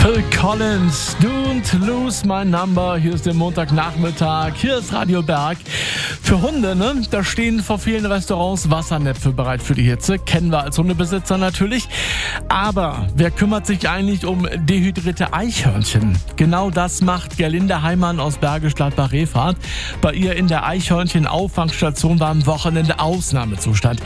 Phil Collins, Don't Lose My Number. Hier ist der Montagnachmittag. Hier ist Radio Berg. Für Hunde, ne? Da stehen vor vielen Restaurants Wassernäpfe bereit für die Hitze. Kennen wir als Hundebesitzer natürlich. Aber wer kümmert sich eigentlich um dehydrierte Eichhörnchen? Genau das macht Gerlinde Heimann aus Bergisch Gladbach-Rehfahrt. Bei ihr in der Eichhörnchen-Auffangstation war am Wochenende Ausnahmezustand.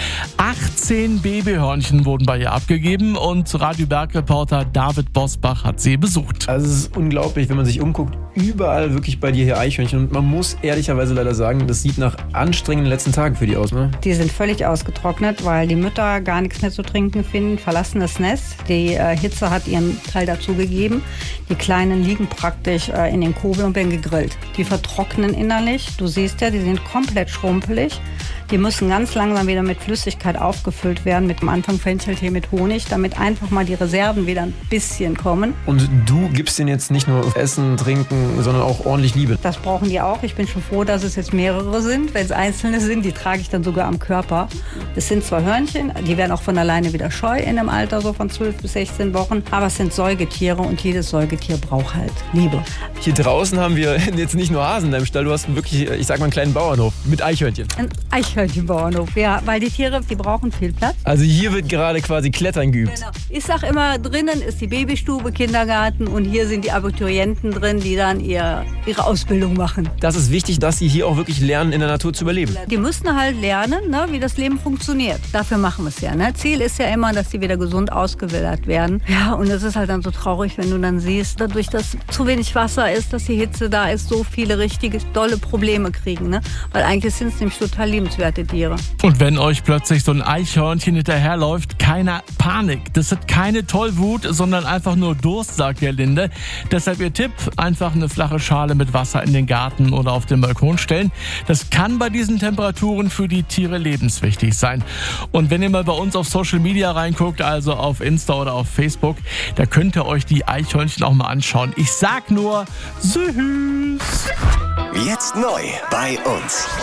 18 Babyhörnchen wurden bei ihr abgegeben und Radio Berg-Reporter David Bosbach hat sie besucht. Also es ist unglaublich, wenn man sich umguckt, überall wirklich bei dir hier Eichhörnchen. Und man muss ehrlicherweise leider sagen, das sieht nach anstrengenden letzten Tagen für die aus, ne? Die sind völlig ausgetrocknet, weil die Mütter gar nichts mehr zu trinken finden, verlassen das Nest. Die Hitze hat ihren Teil dazugegeben. Die Kleinen liegen praktisch in den Kobeln und werden gegrillt. Die vertrocknen innerlich. Du siehst ja, die sind komplett schrumpelig. Die müssen ganz langsam wieder mit Flüssigkeit aufgefüllt werden, mit dem Anfang Fencheltee mit Honig, damit einfach mal die Reserven wieder ein bisschen kommen. Und du gibst denen jetzt nicht nur Essen, Trinken, sondern auch ordentlich Liebe. Das brauchen die auch. Ich bin schon froh, dass es jetzt mehrere sind. Wenn es einzelne sind, die trage ich dann sogar am Körper. Es sind zwar Hörnchen, die werden auch von alleine wieder scheu in einem Alter so von 12 bis 16 Wochen, aber es sind Säugetiere und jedes Säugetier braucht halt Liebe. Hier draußen haben wir jetzt nicht nur Hasen in deinem Stall, du hast wirklich, ich sag mal, einen kleinen Bauernhof mit Eichhörnchen. Ein Eichhörnchenbauernhof, ja, weil die Tiere, die brauchen viel Platz. Also hier wird gerade quasi Klettern geübt. Genau. Ich sag immer, drinnen ist die Babystube, Kindergarten und hier sind die Abiturienten drin, die dann ihre Ausbildung machen. Das ist wichtig, dass sie hier auch wirklich lernen, in der Natur zu überleben. Die müssen halt lernen, ne, wie das Leben funktioniert. Dafür machen wir es ja. Ne? Ziel ist ja immer, dass sie wieder gesund ausgewildert werden. Ja, und es ist halt dann so traurig, wenn du dann siehst, dadurch, dass zu wenig Wasser ist, dass die Hitze da ist, so viele richtige, dolle Probleme kriegen. Ne? Weil eigentlich sind es nämlich total liebenswerte Tiere. Und wenn euch plötzlich so ein Eichhörnchen hinterherläuft, keine Panik. Das hat keine Tollwut, sondern einfach nur Durst, sagt Gerlinde. Deshalb ihr Tipp, einfach eine flache Schale mit Wasser in den Garten oder auf den Balkon stellen. Das kann bei diesen Temperaturen für die Tiere lebenswichtig sein. Und wenn ihr mal bei uns auf Social Media reinguckt, also auf Insta oder auf Facebook, da könnt ihr euch die Eichhörnchen auch mal anschauen. Ich sag nur, süß! Jetzt neu bei uns.